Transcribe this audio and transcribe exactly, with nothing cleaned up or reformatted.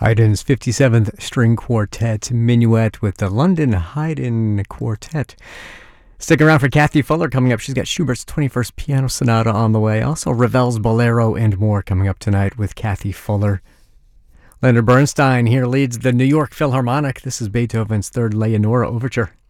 Haydn's fifty-seventh String Quartet Minuet with the London Haydn Quartet. Stick around for Kathy Fuller coming up. She's got Schubert's twenty-first Piano Sonata on the way. Also Ravel's Bolero and more coming up tonight with Kathy Fuller. Leonard Bernstein here leads the New York Philharmonic. This is Beethoven's Third Leonora Overture.